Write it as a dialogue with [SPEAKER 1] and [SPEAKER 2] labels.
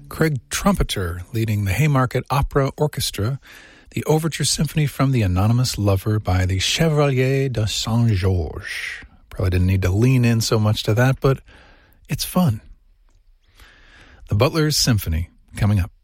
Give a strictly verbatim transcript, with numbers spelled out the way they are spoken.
[SPEAKER 1] Craig Trumpeter leading the Haymarket Opera Orchestra, the Overture Symphony from the Anonymous Lover by the Chevalier de Saint-Georges. Probably didn't need to lean in so much to that, but it's fun. The Butler's Symphony coming up.